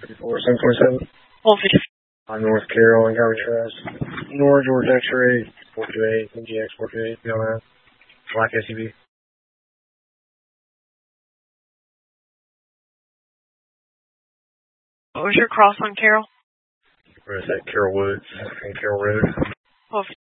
747. 150. I'm North Carroll and Garbage Rise. North George X-Ray 428, MGX 428, PL9, black SUV. What was your cross on Carroll? Where is that? Carroll Woods and Carroll Road. 1250.